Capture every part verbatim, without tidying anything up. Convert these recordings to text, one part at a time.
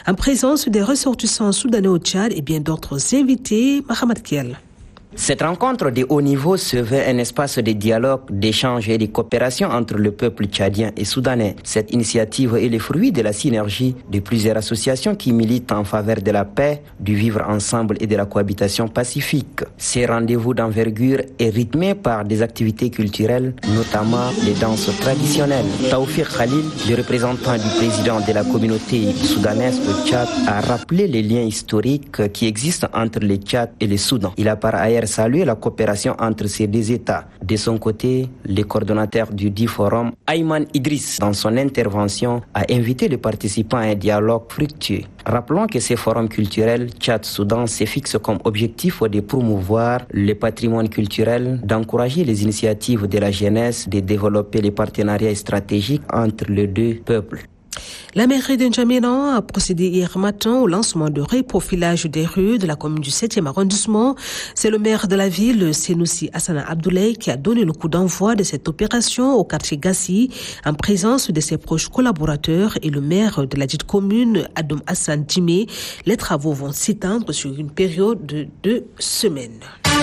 en présence des ressortissants soudanais au Tchad et bien d'autres invités. Mohamed Kiel. Cette rencontre de haut niveau se veut un espace de dialogue, d'échange et de coopération entre le peuple tchadien et soudanais. Cette initiative est le fruit de la synergie de plusieurs associations qui militent en faveur de la paix, du vivre ensemble et de la cohabitation pacifique. Ces rendez-vous d'envergure est rythmé par des activités culturelles, notamment les danses traditionnelles. Taoufik Khalil, le représentant du président de la communauté soudanaise au Tchad, a rappelé les liens historiques qui existent entre le Tchad et le Soudan. Il a par ailleurs saluer la coopération entre ces deux États. De son côté, le coordonnateur du dit forum, Ayman Idriss, dans son intervention, a invité les participants à un dialogue fructueux. Rappelons que ces forums culturels Tchad-Soudan se fixent comme objectif de promouvoir le patrimoine culturel, d'encourager les initiatives de la jeunesse, de développer les partenariats stratégiques entre les deux peuples. La mairie d'N'Djamena a procédé hier matin au lancement de reprofilage des rues de la commune du septième arrondissement. C'est le maire de la ville, Senoussi Hassana Abdoulaye, qui a donné le coup d'envoi de cette opération au quartier Gassi en présence de ses proches collaborateurs et le maire de la dite commune, Adam Hassan Djimé. Les travaux vont s'étendre sur une période de deux semaines.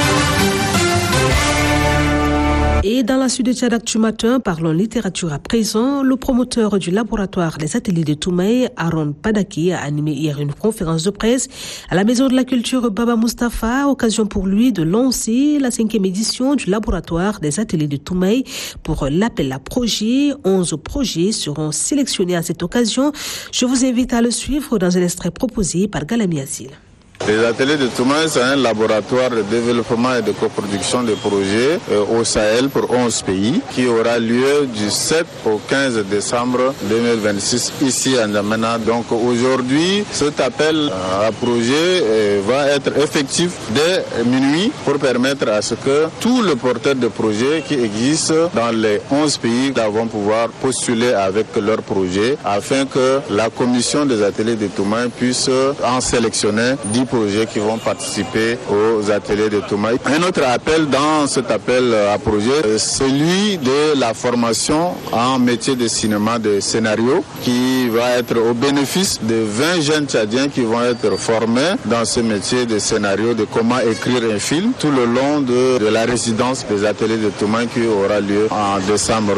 Et dans la suite de Tchad Actu Matin, parlons littérature à présent. Le promoteur du laboratoire des ateliers de Toumaï, Aaron Padaki, a animé hier une conférence de presse à la Maison de la Culture Baba Mustapha, occasion pour lui de lancer la cinquième édition du laboratoire des ateliers de Toumaï pour l'appel à projet. Onze projets seront sélectionnés à cette occasion. Je vous invite à le suivre dans un extrait proposé par Galami Assil. Les ateliers de Toumaï, c'est un laboratoire de développement et de coproduction de projets euh, au Sahel pour onze pays qui aura lieu du sept au quinze décembre deux mille vingt-six ici à N'Djamena. Donc aujourd'hui, cet appel euh, à projet euh, va être effectif dès minuit pour permettre à ce que tous les porteurs de projets qui existent dans les onze pays vont pouvoir postuler avec leurs projets afin que la commission des ateliers de Toumaï puisse en sélectionner dix projets qui vont participer aux ateliers de Toumaï. Un autre appel dans cet appel à projet, celui de la formation en métier de cinéma, de scénario, qui va être au bénéfice de vingt jeunes Tchadiens qui vont être formés dans ce métier de scénario, de comment écrire un film, tout le long de, de la résidence des ateliers de Toumaï qui aura lieu en décembre.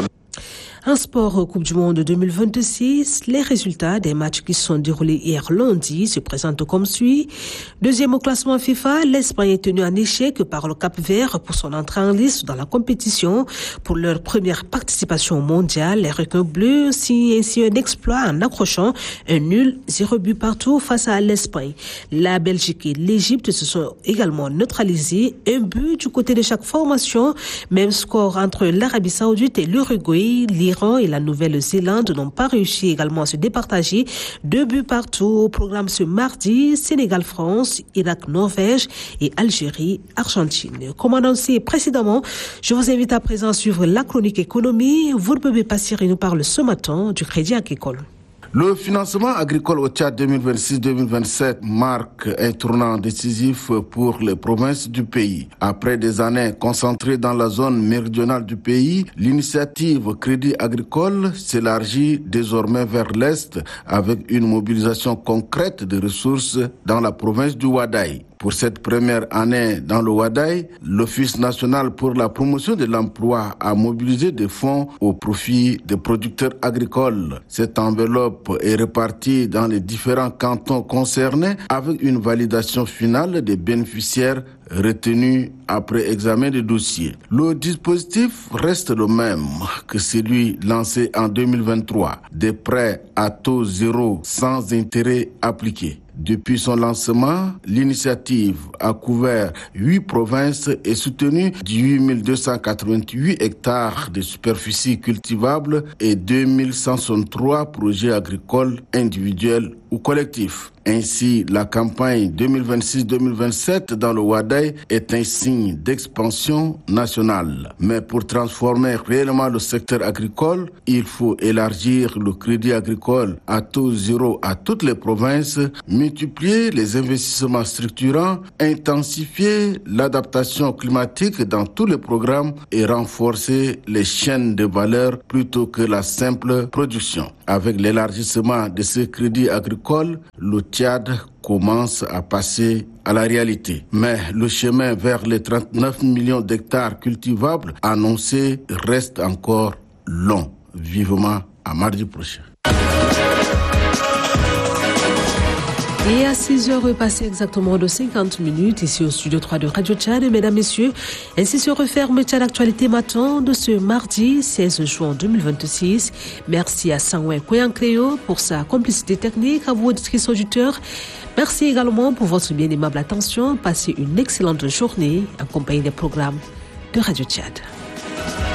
En sport, Coupe du Monde deux mille vingt-six, les résultats des matchs qui se sont déroulés hier lundi se présentent comme suit. Deuxième au classement FIFA, l'Espagne est tenue en échec par le Cap-Vert pour son entrée en liste dans la compétition. Pour leur première participation au mondial, les Requins bleus signent ainsi un exploit en accrochant un nul, zéro but partout face à l'Espagne. La Belgique et l'Égypte se sont également neutralisés, un but du côté de chaque formation. Même score entre l'Arabie Saoudite et l'Uruguay. L'Iran et la Nouvelle-Zélande n'ont pas réussi également à se départager. Deux buts partout au programme ce mardi, Sénégal-France, Irak-Norvège et Algérie-Argentine. Comme annoncé précédemment, je vous invite à présent à suivre la chronique économie. Vous ne pouvez pas Passir nous parle ce matin du Crédit Agricole. Le financement agricole au Tchad deux mille vingt-six deux mille vingt-sept marque un tournant décisif pour les provinces du pays. Après des années concentrées dans la zone méridionale du pays, l'initiative Crédit Agricole s'élargit désormais vers l'Est avec une mobilisation concrète de ressources dans la province du Ouaddaï. Pour cette première année dans le Ouaddaï, l'Office national pour la promotion de l'emploi a mobilisé des fonds au profit des producteurs agricoles. Cette enveloppe est répartie dans les différents cantons concernés avec une validation finale des bénéficiaires retenus après examen des dossiers. Le dispositif reste le même que celui lancé en deux mille vingt-trois, des prêts à taux zéro sans intérêt appliqué. Depuis son lancement, l'initiative a couvert huit provinces et soutenu dix-huit mille deux cent quatre-vingt-huit hectares de superficie cultivable et deux mille cent soixante-trois projets agricoles individuels ou collectifs. Ainsi, la campagne deux mille vingt-six deux mille vingt-sept dans le Ouaddaï est un signe d'expansion nationale. Mais pour transformer réellement le secteur agricole, il faut élargir le crédit agricole à taux zéro à toutes les provinces, multiplier les investissements structurants, intensifier l'adaptation climatique dans tous les programmes et renforcer les chaînes de valeur plutôt que la simple production. Avec l'élargissement de ce crédit agricole, le Tchad commence à passer à la réalité. Mais le chemin vers les trente-neuf millions d'hectares cultivables annoncés reste encore long. Vivement à mardi prochain. Et à six heures passées exactement de cinquante minutes, ici au studio trois de Radio Tchad, mesdames, messieurs, ainsi se referme Tchad Actualité Matin de ce mardi seize juin deux mille vingt-six. Merci à Sangwe Koyancleo pour sa complicité technique, à vous auditrices auditeurs. Merci également pour votre bien aimable attention. Passez une excellente journée en compagnie des programmes de Radio Tchad.